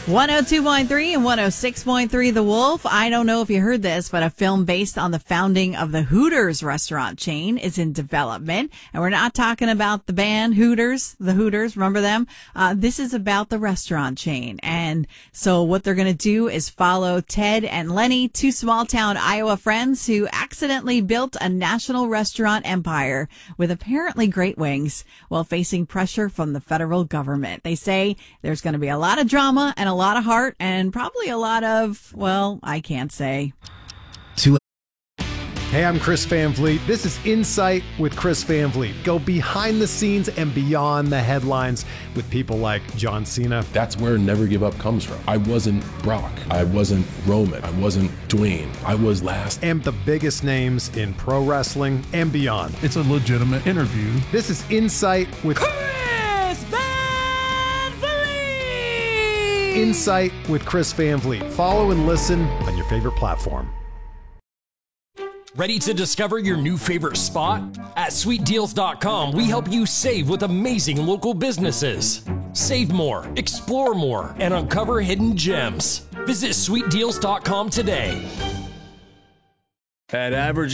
102.3 and 106.3 The Wolf. I don't know if you heard this, but a film based on the founding of the Hooters restaurant chain is in development. And we're not talking about the band Hooters, the Hooters, remember them? This is about the restaurant chain. And so what they're going to do is follow Ted and Lenny, two small town Iowa friends who accidentally built a national restaurant empire with apparently great wings while facing pressure from the federal government. They say there's going to be a lot of drama and a lot of heart and probably a lot of, well, I can't say. Hey, I'm Chris Van Vliet. This is Insight with Chris Van Vliet. Go behind the scenes and beyond the headlines with people like John Cena. That's where Never Give Up comes from. I wasn't Brock. I wasn't Roman. I wasn't Dwayne. I was last. And the biggest names in pro wrestling and beyond. It's a legitimate interview. This is Insight with Chris Van Vliet! Insight with Chris Van Vliet. Follow and listen on your favorite platform. Ready to discover your new favorite spot? At sweetdeals.com, we help you save with amazing local businesses. Save more, explore more, and uncover hidden gems. Visit sweetdeals.com today. At Average